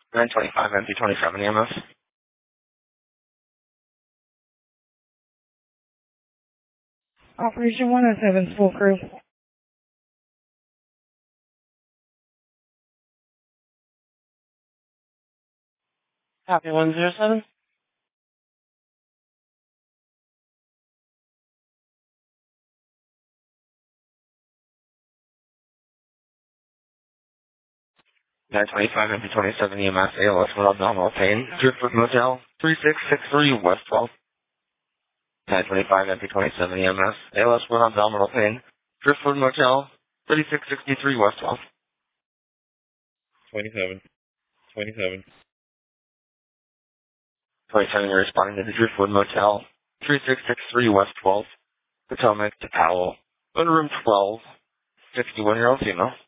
925 NP27 EMS. Operation 107, full crew. Copy 107. Nine 25 MP27 EMS ALS with abdominal pain. Driftwood Motel 3663 West 12. 925 MP27 EMS ALS with abdominal pain. Driftwood Motel 3663 West 12. 27. 27. 27, you're responding to the Driftwood Motel 3663 West 12. Potomac to Powell. Room 12. 61-year-old female.